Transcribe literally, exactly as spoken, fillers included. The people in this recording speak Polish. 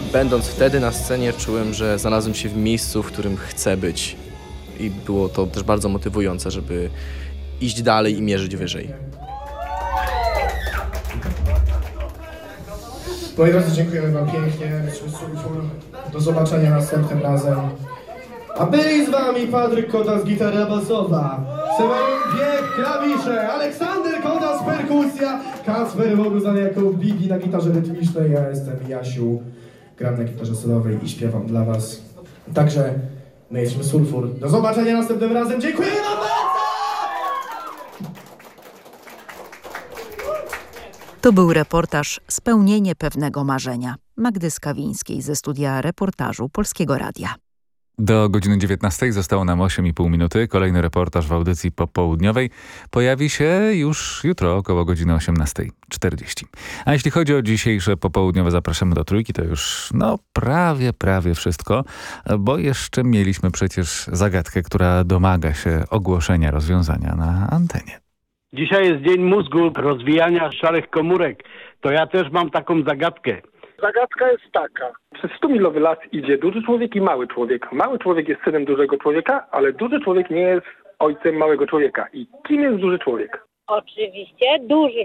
Będąc wtedy na scenie, czułem, że znalazłem się w miejscu, w którym chcę być. I było to też bardzo motywujące, żeby iść dalej i mierzyć wyżej. Moi drodzy, dziękujemy wam pięknie. Do zobaczenia następnym razem. A byli z wami Patryk Kotas, gitara basowa, Seweryn Piech, klawisze, Aleksander Kotas, perkusja, Kacper Wogu znany jako Bigi na gitarze rytmicznej, ja jestem Jasiu, gram na gitarze solowej i śpiewam dla was. Także my jesteśmy Sulfur. Do zobaczenia następnym razem. Dziękujemy wam bardzo! To był reportaż Spełnienie pewnego marzenia Magdy Skawińskiej ze studia reportażu Polskiego Radia. Do godziny dziewiętnastej zostało nam osiem i pół minuty. Kolejny reportaż w audycji popołudniowej pojawi się już jutro około godziny osiemnastej czterdzieści. A jeśli chodzi o dzisiejsze popołudniowe zapraszamy do Trójki, to już no prawie, prawie wszystko, bo jeszcze mieliśmy przecież zagadkę, która domaga się ogłoszenia rozwiązania na antenie. Dzisiaj jest dzień mózgu, rozwijania szarych komórek. To ja też mam taką zagadkę. Zagadka jest taka. Przez stu milowy las idzie duży człowiek i mały człowiek. Mały człowiek jest synem dużego człowieka, ale duży człowiek nie jest ojcem małego człowieka. I kim jest duży człowiek? Oczywiście duży